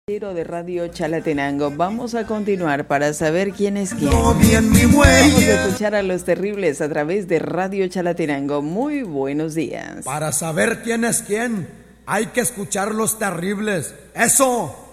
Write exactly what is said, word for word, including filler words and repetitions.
De Radio Chalatenango. Vamos a continuar para saber quién es quién. No, bien, mi güey. Vamos a escuchar a Los Terribles a través de Radio Chalatenango. Muy buenos días. Para saber quién es quién, hay que escuchar Los Terribles. ¡Eso!